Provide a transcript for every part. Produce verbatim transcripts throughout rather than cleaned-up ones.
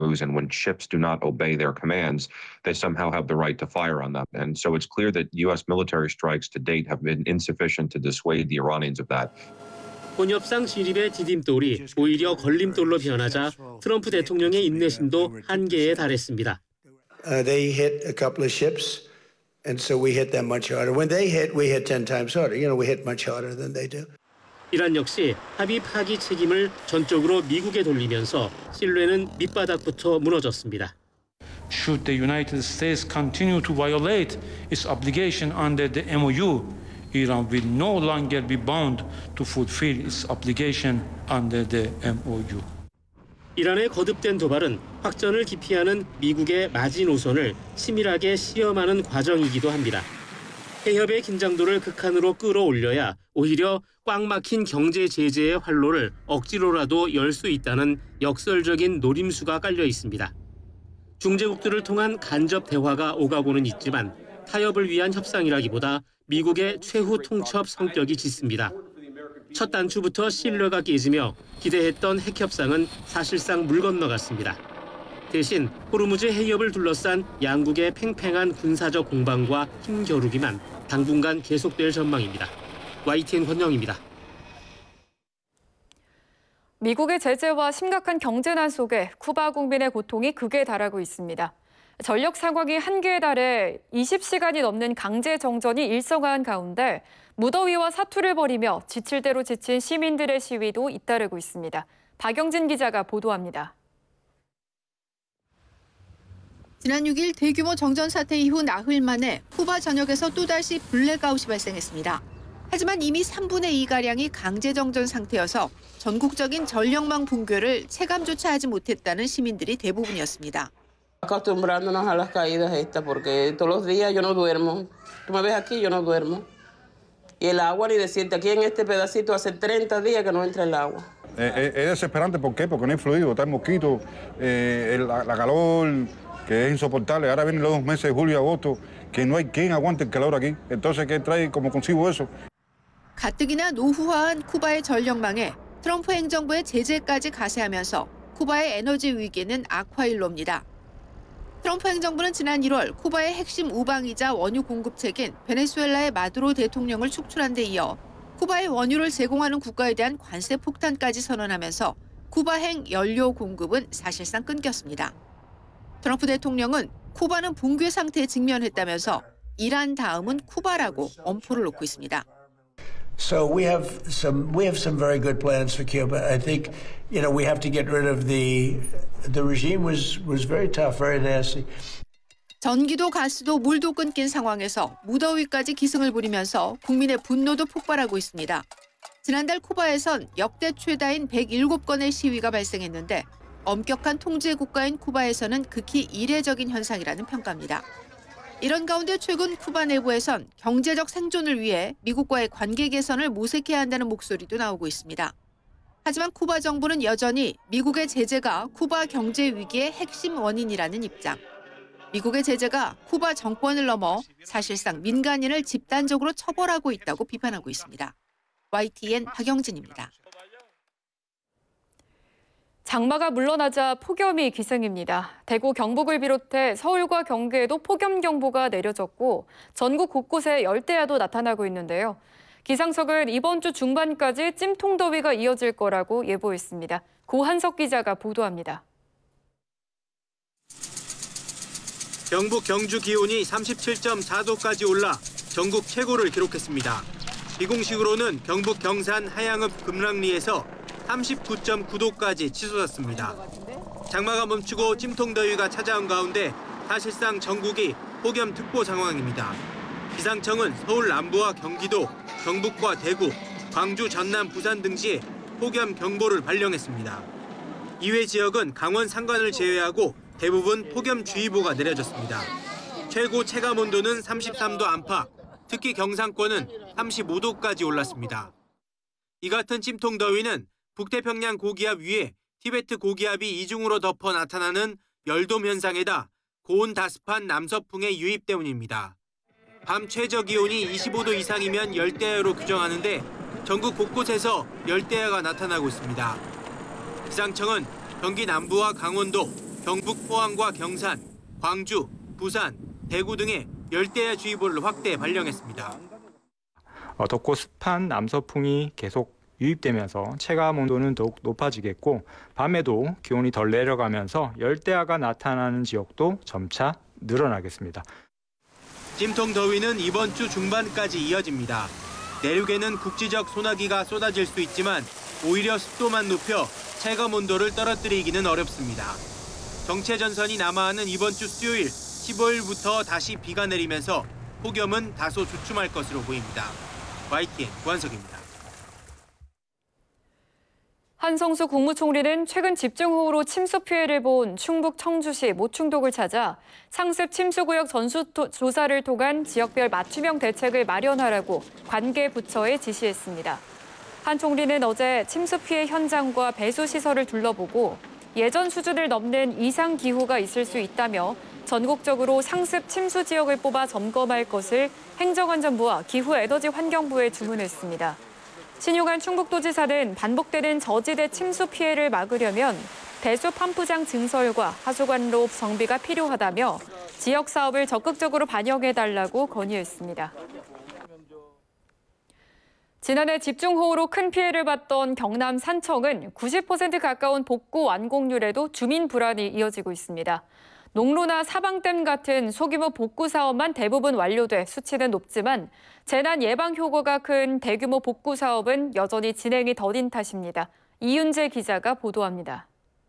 And when ships do not obey their commands, they somehow have the right to fire on them. And so it's clear that U S military strikes to date have been insufficient to dissuade the Iranians of that. 혼협상 진입의 디딤돌이 오히려 걸림돌로 변하자 트럼프 대통령의 인내심도 한계에 달했습니다. Uh, they hit a couple of ships, and so we hit them much harder. When they hit, we hit ten times harder. You know, we hit much harder than they do. 이란 역시 합의 파기 책임을 전적으로 미국에 돌리면서 신뢰는 밑바닥부터 무너졌습니다. Should the United States continue to violate its obligation under the M O U, Iran will no longer be bound to fulfill its obligation under the M O U. 이란의 거듭된 도발은 확전을 기피하는 미국의 마지노선을 치밀하게 시험하는 과정이기도 합니다. 해협의 긴장도를 극한으로 끌어올려야 오히려 꽉 막힌 경제 제재의 활로를 억지로라도 열 수 있다는 역설적인 노림수가 깔려 있습니다. 중재국들을 통한 간접 대화가 오가고는 있지만 타협을 위한 협상이라기보다 미국의 최후 통첩 성격이 짙습니다. 첫 단추부터 신뢰가 깨지며 기대했던 핵협상은 사실상 물 건너갔습니다. 대신 호르무즈 해협을 둘러싼 양국의 팽팽한 군사적 공방과 힘겨루기만 당분간 계속될 전망입니다. 와이티엔 권영입니다. 미국의 제재와 심각한 경제난 속에 쿠바 국민의 고통이 극에 달하고 있습니다. 전력 상황이 한계에 달해 이십 시간이 넘는 강제 정전이 일성화한 가운데 무더위와 사투를 벌이며 지칠 대로 지친 시민들의 시위도 잇따르고 있습니다. 박영진 기자가 보도합니다. 지난 육 일 대규모 정전 사태 이후 나흘 만에 쿠바 전역에서 또다시 블랙아웃이 발생했습니다. 하지만 이미 삼분의 이가량이 강제 정전 상태여서 전국적인 전력망 붕괴를 체감조차 하지 못했다는 시민들이 대부분이었습니다. Acostumbrándonos a las caídas estas porque todos los días yo no duermo. Tú me ves aquí, yo no duermo. Y el agua, ni decirte, aquí en este pedacito hace treinta días que no entra el agua. Eh, es desesperante, ¿por qué? Porque no hay fluido, está el mosquito, eh, la, la calor, que es insoportable. Ahora vienen los dos meses de julio y agosto, que no hay quien aguante el calor aquí. Entonces, ¿qué trae como consigo eso? 가뜩이나 노후화한 쿠바의 전력망에 트럼프 행정부의 제재까지 가세하면서 쿠바의 에너지 위기는 악화일로입니다. 트럼프 행정부는 지난 일월 쿠바의 핵심 우방이자 원유 공급책인 베네수엘라의 마두로 대통령을 축출한 데 이어 쿠바의 원유를 제공하는 국가에 대한 관세 폭탄까지 선언하면서 쿠바행 연료 공급은 사실상 끊겼습니다. 트럼프 대통령은 쿠바는 붕괴 상태에 직면했다면서 이란 다음은 쿠바라고 엄포를 놓고 있습니다. So we have some we have some very good plans for Cuba. I think, you know, we have to get rid of the the regime was was very tough, very nasty. 전기도 가스도 물도 끊긴 상황에서 무더위까지 기승을 부리면서 국민의 분노도 폭발하고 있습니다. 지난달 쿠바에선 역대 최다인 백일곱 건의 시위가 발생했는데 엄격한 통제 국가인 쿠바에서는 극히 이례적인 현상이라는 평가입니다. 이런 가운데 최근 쿠바 내부에선 경제적 생존을 위해 미국과의 관계 개선을 모색해야 한다는 목소리도 나오고 있습니다. 하지만 쿠바 정부는 여전히 미국의 제재가 쿠바 경제 위기의 핵심 원인이라는 입장. 미국의 제재가 쿠바 정권을 넘어 사실상 민간인을 집단적으로 처벌하고 있다고 비판하고 있습니다. 와이티엔 박영진입니다. 장마가 물러나자 폭염이 기승입니다. 대구, 경북을 비롯해 서울과 경기에도 폭염경보가 내려졌고 전국 곳곳에 열대야도 나타나고 있는데요. 기상청은 이번 주 중반까지 찜통더위가 이어질 거라고 예보했습니다. 고한석 기자가 보도합니다. 경북 경주 기온이 삼십칠 점 사 도까지 올라 전국 최고를 기록했습니다. 비공식으로는 경북 경산 하양읍 금락리에서 삼십구 점 구 도까지 치솟았습니다. 장마가 멈추고 찜통더위가 찾아온 가운데 사실상 전국이 폭염특보 상황입니다. 기상청은 서울 남부와 경기도, 경북과 대구, 광주, 전남, 부산 등지에 폭염 경보를 발령했습니다. 이외 지역은 강원 산간을 제외하고 대부분 폭염주의보가 내려졌습니다. 최고 체감온도는 삼십삼 도 안팎, 특히 경상권은 삼십오 도까지 올랐습니다. 이 같은 찜통더위는 북태평양 고기압 위에 티베트 고기압이 이중으로 덮어 나타나는 열돔 현상에다 고온 다습한 남서풍의 유입 때문입니다. 밤 최저 기온이 이십오 도 이상이면 열대야로 규정하는데 전국 곳곳에서 열대야가 나타나고 있습니다. 기상청은 경기 남부와 강원도, 경북 포항과 경산, 광주, 부산, 대구 등에 열대야주의보를 확대 발령했습니다. 어, 덥고 습한 남서풍이 계속 유입되면서 체감 온도는 더욱 높아지겠고 밤에도 기온이 덜 내려가면서 열대야가 나타나는 지역도 점차 늘어나겠습니다. 찜통 더위는 이번 주 중반까지 이어집니다. 내륙에는 국지적 소나기가 쏟아질 수 있지만 오히려 습도만 높여 체감 온도를 떨어뜨리기는 어렵습니다. 정체전선이 남하하는 이번 주 수요일 십오일부터 다시 비가 내리면서 폭염은 다소 주춤할 것으로 보입니다. 와이티엔 구한석입니다. 한성수 국무총리는 최근 집중호우로 침수 피해를 본 충북 청주시 모충독을 찾아 상습 침수구역 전수조사를 통한 지역별 맞춤형 대책을 마련하라고 관계 부처에 지시했습니다. 한 총리는 어제 침수 피해 현장과 배수 시설을 둘러보고 예전 수준을 넘는 이상 기후가 있을 수 있다며 전국적으로 상습 침수 지역을 뽑아 점검할 것을 행정안전부와 기후에너지환경부에 주문했습니다. 신용한 충북도지사는 반복되는 저지대 침수 피해를 막으려면 배수 펌프장 증설과 하수관로 정비가 필요하다며 지역 사업을 적극적으로 반영해달라고 건의했습니다. 지난해 집중호우로 큰 피해를 봤던 경남 산청은 구십 퍼센트 가까운 복구 완공률에도 주민 불안이 이어지고 있습니다. 농로나 사방댐 같은 소규모 복구 사업만 대부분 완료돼 수치는 높지만 재난 예방 효과가 큰 대규모 복구 사업은 여전히 진행이 더딘 탓입니다. 이윤재 기자가 보도합니다.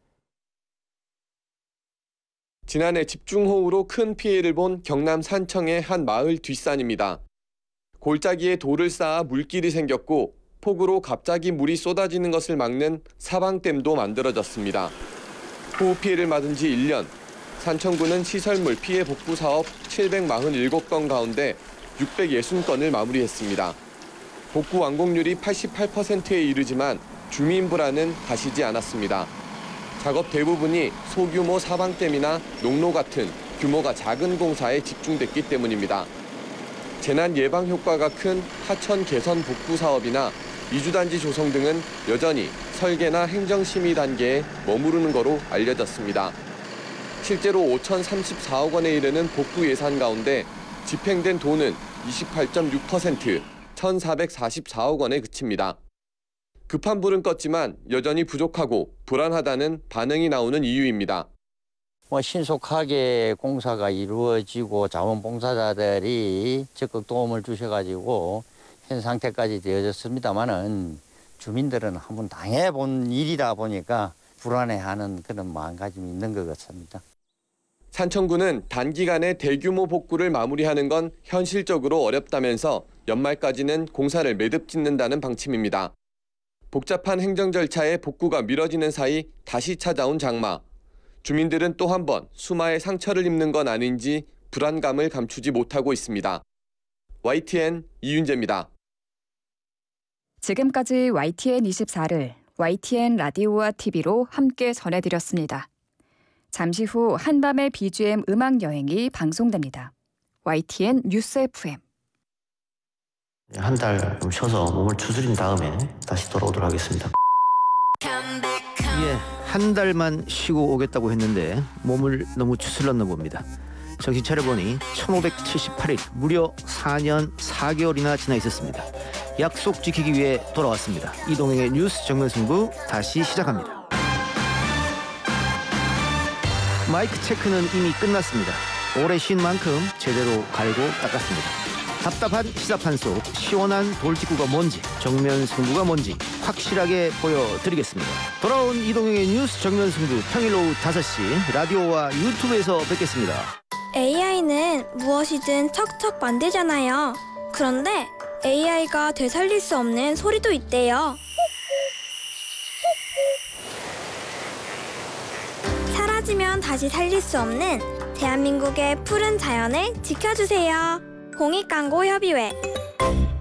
지난해 집중호우로 큰 피해를 본 경남 산청의 한 마을 뒷산입니다. 골짜기에 돌을 쌓아 물길이 생겼고 폭우로 갑자기 물이 쏟아지는 것을 막는 사방댐도 만들어졌습니다. 호우 피해를 맞은 지 일 년. 산청구는 시설물 피해 복구 사업 칠백사십칠 건 가운데 육백육십 건을 마무리했습니다. 복구 완공률이 팔십팔 퍼센트에 이르지만 주민 불안은 가시지 않았습니다. 작업 대부분이 소규모 사방댐이나 농로 같은 규모가 작은 공사에 집중됐기 때문입니다. 재난 예방 효과가 큰 하천 개선 복구 사업이나 이주단지 조성 등은 여전히 설계나 행정심의 단계에 머무르는 거로 알려졌습니다. 실제로 오천삼십사억 원에 이르는 복구 예산 가운데 집행된 돈은 이십팔 점 육 퍼센트, 천사백사십사억 원에 그칩니다. 급한 불은 껐지만 여전히 부족하고 불안하다는 반응이 나오는 이유입니다. 뭐 신속하게 공사가 이루어지고 자원봉사자들이 적극 도움을 주셔가지고 현 상태까지 되어졌습니다만은 주민들은 한번 당해본 일이다 보니까 불안해하는 그런 마음가짐이 있는 것 같습니다. 산청구는 단기간에 대규모 복구를 마무리하는 건 현실적으로 어렵다면서 연말까지는 공사를 매듭 짓는다는 방침입니다. 복잡한 행정 절차에 복구가 미뤄지는 사이 다시 찾아온 장마. 주민들은 또 한 번 수마에 상처를 입는 건 아닌지 불안감을 감추지 못하고 있습니다. 와이티엔 이윤재입니다. 지금까지 와이티엔 이십사를 와이티엔 라디오와 티비로 함께 전해드렸습니다. 잠시 후 한밤의 비지엠 음악여행이 방송됩니다. 와이티엔 뉴스 에프엠. 한 달 좀 쉬어서 몸을 추스린 다음에 다시 돌아오도록 하겠습니다. 예, 한 달만 쉬고 오겠다고 했는데 몸을 너무 추슬렀나 봅니다. 정신 차려보니 천오백칠십팔 일, 무려 사 년 사 개월이나 지나 있었습니다. 약속 지키기 위해 돌아왔습니다. 이동행의 뉴스 정면승부 다시 시작합니다. 마이크 체크는 이미 끝났습니다. 오래 쉰 만큼 제대로 갈고 닦았습니다. 답답한 시사판 속 시원한 돌직구가 뭔지, 정면 승부가 뭔지 확실하게 보여드리겠습니다. 돌아온 이동형의 뉴스 정면 승부 평일 오후 다섯 시 라디오와 유튜브에서 뵙겠습니다. 에이아이는 무엇이든 척척 만들잖아요. 그런데 에이아이가 되살릴 수 없는 소리도 있대요. 사라지면 다시 살릴 수 없는 대한민국의 푸른 자연을 지켜주세요. 공익광고협의회